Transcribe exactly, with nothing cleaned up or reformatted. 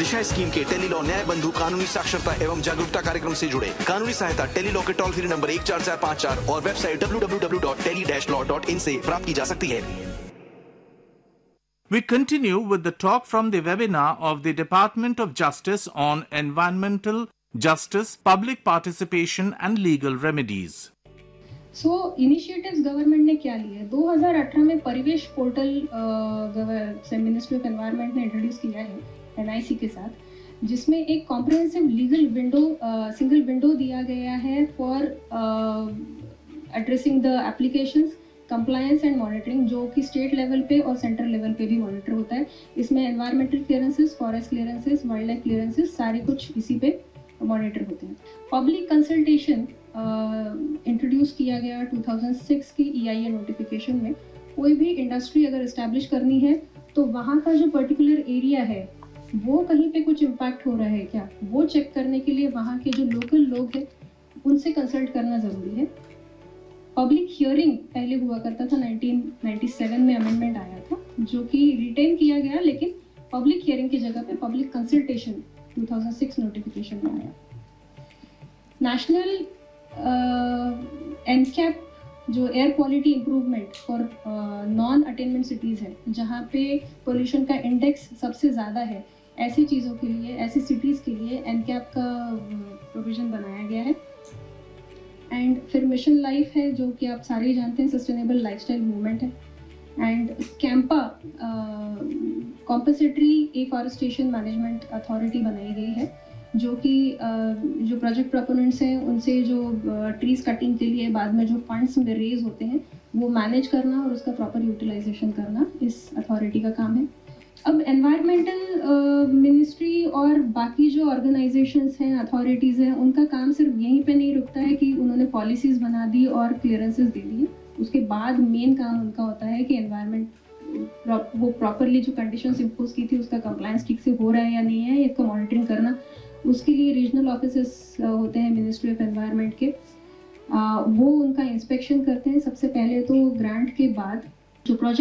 दिशा scheme के tele law न्याय बंधु कानूनी साक्षरता एवं जागरूकता कार्यक्रम से जुड़े। कानूनी सहायता टेली लॉ के टोल फ्री नंबर एक चार चार पाँच चार और website W W W dot tele dash law dot in से प्राप्त की जा सकती है। We continue with the talk from the webinar of the Department of Justice on environmental justice, public participation and legal remedies. So so, initiatives government ने क्या लिए? दो हज़ार अठारह में परिवेश पोर्टल से मिनिस्ट्री ऑफ एनवायरनमेंट ने इंट्रोड्यूस किया है एनआईसी के साथ, जिसमें एक comprehensive legal window single window दिया गया है for addressing the applications, compliance and monitoring, जो कि स्टेट लेवल पे और सेंट्रल लेवल पे भी मॉनिटर होता है। इसमें environmental clearances, forest clearances, wild life clearances सारे कुछ इसी पे मॉनिटर होते हैं। पब्लिक कंसल्टेशन इंट्रोड्यूस uh, किया गया दो हज़ार छह की ईआईए नोटिफिकेशन में। कोई भी इंडस्ट्री अगर इस्टेब्लिश करनी है तो वहाँ का जो पर्टिकुलर एरिया है वो कहीं पे कुछ इम्पैक्ट हो रहा है क्या, वो चेक करने के लिए वहाँ के जो लोकल लोग हैं उनसे कंसल्ट करना ज़रूरी है। पब्लिक हियरिंग पहले हुआ करता था, नाइनटीन नाइंटी सेवन में अमेंडमेंट आया था जो कि रिटेन किया गया, लेकिन पब्लिक हियरिंग की जगह पे पब्लिक कंसल्टेशन दो हज़ार छह नोटिफिकेशन में आया। नेशनल एनकैप जो air quality improvement for non attainment cities है, जहाँ पे पोल्यूशन का इंडेक्स सबसे ज़्यादा है, ऐसी चीज़ों के लिए, ऐसी सिटीज़ के लिए एनकैप का प्रोविज़न बनाया गया है। एंड फिर मिशन लाइफ है जो कि आप सारे ही जानते हैं, सस्टेनेबल लाइफस्टाइल मूवमेंट है। And Campa compensatory afforestation management authority बनाई गई है, जो कि जो प्रोजेक्ट प्रोपोनेंट्स हैं उनसे जो ट्रीज कटिंग के लिए बाद में जो फंड्स में रेज होते हैं वो मैनेज करना और उसका प्रॉपर यूटिलाइजेशन करना इस अथॉरिटी का काम है। अब एनवायरमेंटल मिनिस्ट्री और बाकी जो ऑर्गेनाइजेशंस हैं, अथॉरिटीज़ हैं, उनका काम सिर्फ यहीं पे नहीं रुकता है कि उन्होंने पॉलिसीज़ बना दी और क्लियरेंसेस दे दिए। उसके बाद मेन काम उनका होता है कि एनवायरमेंट वो प्रॉपरली जो कंडीशंस इम्पोज की थी उसका कंप्लायंस ठीक से हो रहा है या नहीं है, इसका मॉनिटरिंग करना। उसके लिए रीजनल ऑफिसर्स होते हैं मिनिस्ट्री ऑफ एनवायरनमेंट के, आ, वो उनका इंस्पेक्शन करते हैं सबसे पहले तो ग्रांट के बाद। जो प्रोजेक्ट